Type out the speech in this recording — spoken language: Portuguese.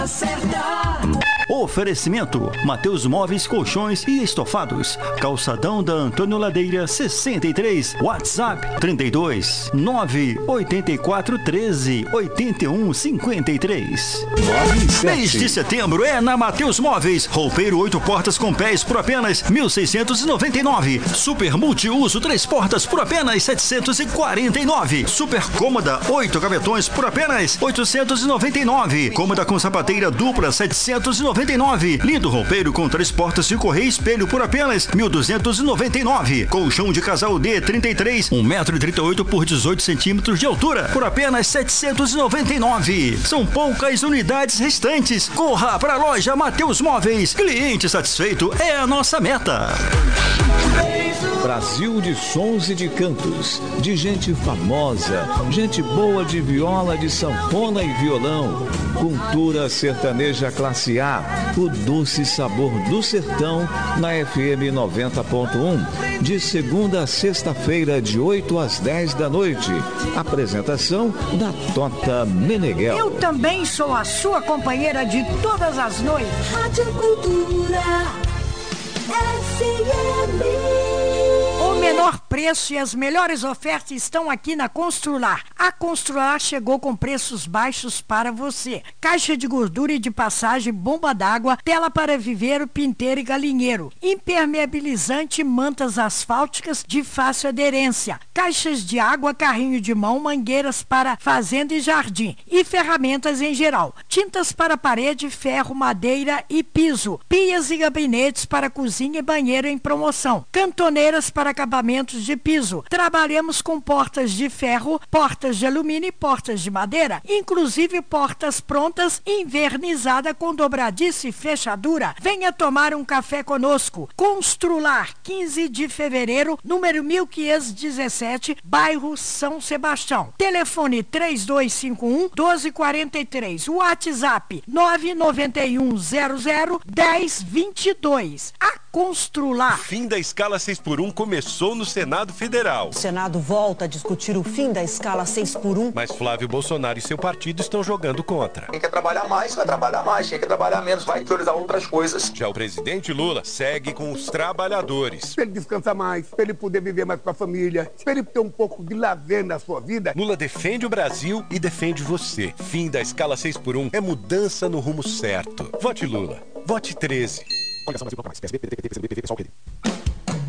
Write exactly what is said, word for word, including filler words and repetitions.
Oferecimento: Mateus Móveis, Colchões e Estofados. Calçadão da Antônio Ladeira, sessenta e três. WhatsApp trinta e dois, nove oito quatro, treze, oitenta e um, cinquenta e três. Mês de setembro é na Mateus Móveis. Roupeiro oito portas com pés por apenas mil seiscentos e noventa e nove. Super multiuso três portas por apenas setecentos e quarenta e nove. Super cômoda oito gavetões por apenas oitocentos e noventa e nove. Cômoda com sapateira dupla setecentos e noventa e nove. Lindo roupeiro com três portas de correia e espelho por apenas mil duzentos e noventa e nove. Colchão de casal D trinta e três, um metro e trinta e oito por dezoito centímetros de altura por apenas setecentos e noventa e nove. São poucas unidades restantes. Corra para a loja Mateus Móveis. Cliente satisfeito é a nossa meta. Brasil de sons e de cantos, de gente famosa, gente boa de viola, de sanfona e violão. Cultura sertaneja classe A, o doce sabor do sertão na F M noventa ponto um, de segunda a sexta-feira, de oito às dez da noite. Apresentação da Tota Meneghel. Eu também sou a sua companheira de todas as noites. Rádio Cultura F M. O menor preço e as melhores ofertas estão aqui na Constrular. A Constrular chegou com preços baixos para você. Caixa de gordura e de passagem, bomba d'água, tela para viveiro, pinteiro e galinheiro. Impermeabilizante, mantas asfálticas de fácil aderência. Caixas de água, carrinho de mão, mangueiras para fazenda e jardim. E ferramentas em geral. Tintas para parede, ferro, madeira e piso. Pias e gabinetes para cozinha e banheiro em promoção. Cantoneiras para acabamentos de piso. Trabalhamos com portas de ferro, portas de alumínio e portas de madeira, inclusive portas prontas, invernizada com dobradiça e fechadura. Venha tomar um café conosco. Constrular, quinze de fevereiro, número mil quinhentos e dezessete, bairro São Sebastião. Telefone três dois cinco um, doze quarenta e três. WhatsApp nove nove um zero zero, dez vinte e dois. A Constrular. Fim da escala seis por um começou no Senado Federal. O Senado volta a discutir o fim da escala seis por um. Mas Flávio Bolsonaro e seu partido estão jogando contra. Quem quer trabalhar mais, vai trabalhar mais. Quem quer trabalhar menos, vai priorizar outras coisas. Já o presidente Lula segue com os trabalhadores. Para ele descansar mais, para ele poder viver mais com a família, para ele ter um pouco de lazer na sua vida. Lula defende o Brasil e defende você. Fim da escala seis por um é mudança no rumo certo. Vote Lula. Vote treze. Coligação Brasil Bloco Mais, P S B, P D T, P C B, P V, PSOL, P D.